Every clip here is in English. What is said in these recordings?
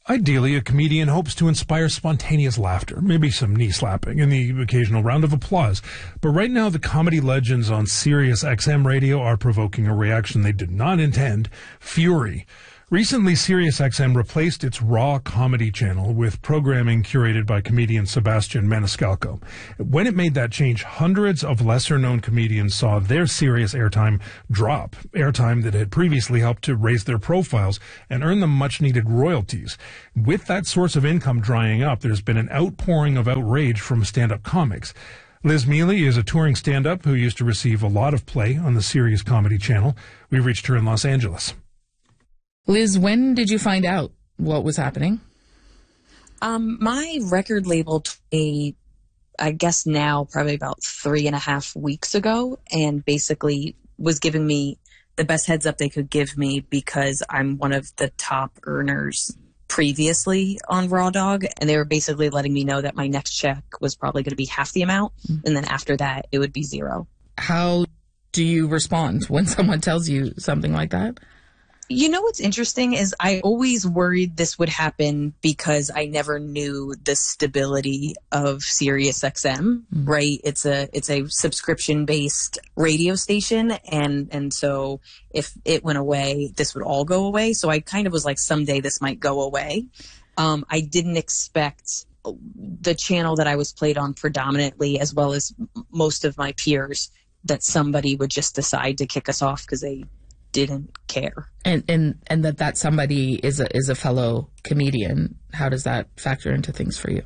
Ideally, a comedian hopes to inspire spontaneous laughter, maybe some knee slapping, and the occasional round of applause. But right now, the comedy legends on Sirius XM radio are provoking a reaction they did not intend: fury. Recently, SiriusXM replaced its Raw comedy channel with programming curated by comedian Sebastian Maniscalco. When it made that change, hundreds of lesser-known comedians saw their Sirius airtime drop, airtime that had previously helped to raise their profiles and earn them much-needed royalties. With that source of income drying up, there's been an outpouring of outrage from stand-up comics. Liz Mealy is a touring stand-up who used to receive a lot of play on the Sirius Comedy Channel. We reached her in Los Angeles. Liz, when did you find out what was happening? My record label I guess now probably about 3.5 weeks ago, and basically was giving me the best heads up they could give me because I'm one of the top earners previously on Raw Dog, and they were basically letting me know that my next check was probably going to be half the amount, and then after that it would be zero. How do you respond when someone tells you something like that? You know what's interesting is I always worried this would happen because I never knew the stability of SiriusXM, right? It's a subscription-based radio station, and so if it went away, this would all go away. So I kind of was like, someday this might go away. I didn't expect the channel that I was played on predominantly, as well as most of my peers, that somebody would just decide to kick us off because they didn't care. And that somebody is a fellow comedian. How does that factor into things for you?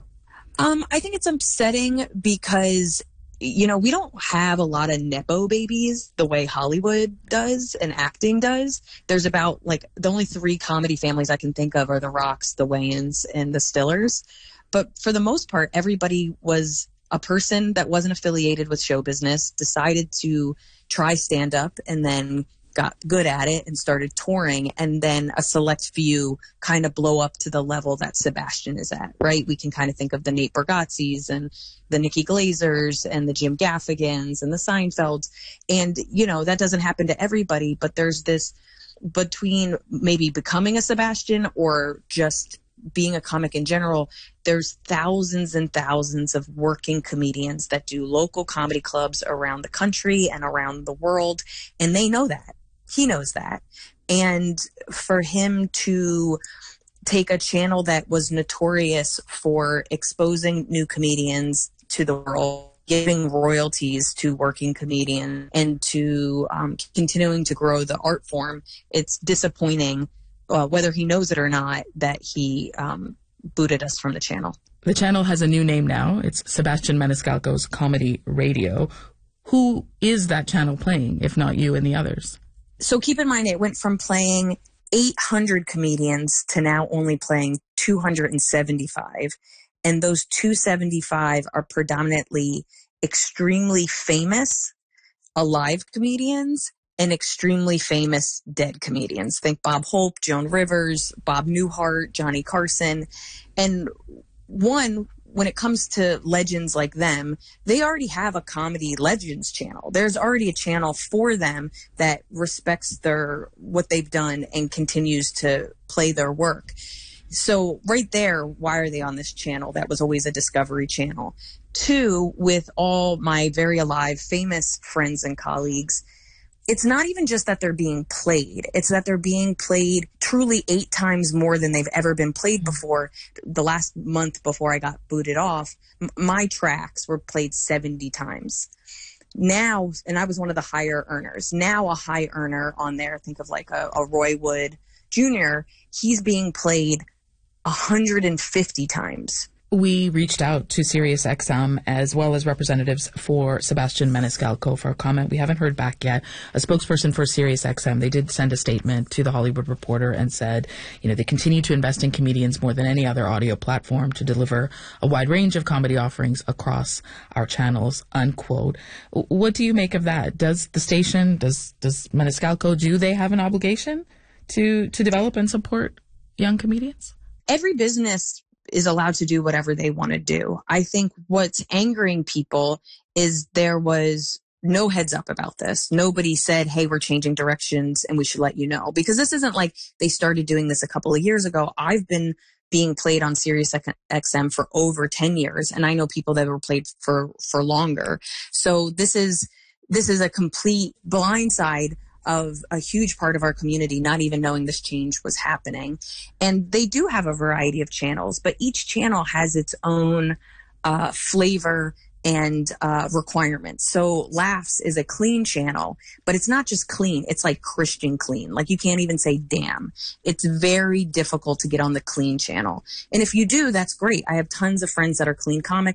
I think it's upsetting because, we don't have a lot of Nepo babies the way Hollywood does and acting does. There's about, the only 3 comedy families I can think of are the Rocks, the Wayans, and the Stillers. But for the most part, everybody was a person that wasn't affiliated with show business, decided to try stand-up, and then got good at it and started touring, and then a select few kind of blow up to the level that Sebastian is at, right? We can kind of think of the Nate Bargatzes and the Nikki Glazers and the Jim Gaffigans and the Seinfelds. And, that doesn't happen to everybody, but there's this between maybe becoming a Sebastian or just being a comic in general, there's thousands and thousands of working comedians that do local comedy clubs around the country and around the world, and they know that. He knows that. And for him to take a channel that was notorious for exposing new comedians to the world, giving royalties to working comedians, and to continuing to grow the art form, it's disappointing, whether he knows it or not, that he booted us from the channel. The channel has a new name now. It's Sebastian Maniscalco's Comedy Radio. Who is that channel playing, if not you and the others? So keep in mind, it went from playing 800 comedians to now only playing 275. And those 275 are predominantly extremely famous alive comedians and extremely famous dead comedians. Think Bob Hope, Joan Rivers, Bob Newhart, Johnny Carson. And when it comes to legends like them, they already have a comedy legends channel. There's already a channel for them that respects what they've done and continues to play their work. So right there, why are they on this channel? That was always a Discovery Channel. 2, with all my very alive, famous friends and colleagues, it's not even just that they're being played. It's that they're being played truly 8 times more than they've ever been played before. The last month before I got booted off, my tracks were played 70 times. Now, and I was one of the higher earners. Now a high earner on there, think of like a Roy Wood Jr., he's being played 150 times. We reached out to SiriusXM as well as representatives for Sebastian Maniscalco for a comment. We haven't heard back yet. A spokesperson for SiriusXM, they did send a statement to The Hollywood Reporter and said, they continue to invest in comedians more than any other audio platform to deliver a wide range of comedy offerings across our channels, unquote. What do you make of that? Does the station, does Maniscalco, do they have an obligation to develop and support young comedians? Every business is allowed to do whatever they want to do. I think what's angering people is there was no heads up about this. Nobody said, hey, we're changing directions and we should let you know. Because this isn't like they started doing this a couple of years ago. I've been being played on Sirius XM for over 10 years. And I know people that were played for longer. So this is a complete blindside of a huge part of our community not even knowing this change was happening. And they do have a variety of channels, but each channel has its own flavor and requirements. So Laughs is a clean channel, but it's not just clean. It's like Christian clean. Like you can't even say damn. It's very difficult to get on the clean channel. And if you do, that's great. I have tons of friends that are clean comics.